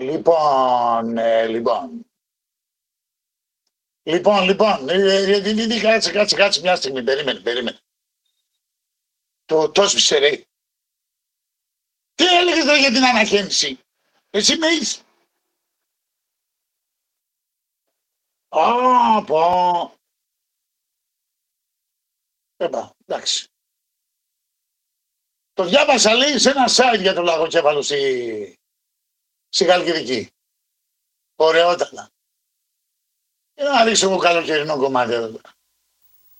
Λοιπόν. Κάτσε μια στιγμή. Περίμενε. Το έσπισε ρε. Τι έλεγες τώρα για την αναχέμηση. Εσύ με είσαι. Πω. Εντάξει. Το διάβασα λέει σε ένα site για το λαγοκέφαλο στη Χαλκιδική. Ωραιότατα. Να ρίξω εγώ καλοκαιρινό κομμάτι εδώ.